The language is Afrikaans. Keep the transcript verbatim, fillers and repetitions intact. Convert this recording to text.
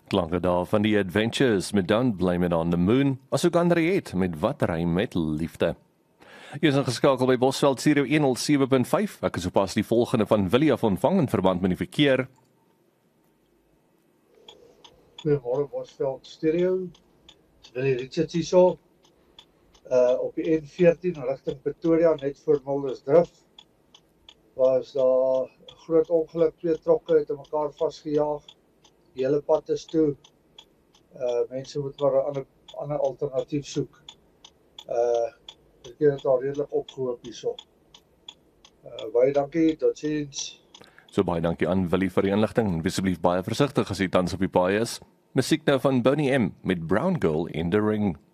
Klanke daar van die Adventures met Don't Blame It on the Moon, asook Andriet met Wat Rym met Liefde. Jy is ingeskakel by Bosveld Stereo honderd sewe punt vyf. Ek is sopas die volgende van Willie af ontvang in verband met die verkeer. Goeiemôre Bosveld Stereo. Willie Richards hierso. Uh, op die N veertien rigting Pretoria, net voor Muldersdrift, was daar 'n groot ongeluk, twee trokke het in mekaar vasgejaag. Die hele pad is toe. Uh, mense moet maar 'n ander, ander alternatief soek. Uh, ek het al redelik opgehoop hierso. Uh, baie dankie, tot ziens. So baie dankie aan Willie vir die inligting. Wees asseblief baie versigtig as jy tans op die paai is. Musiek nou van Boney M met Brown Girl in the Ring.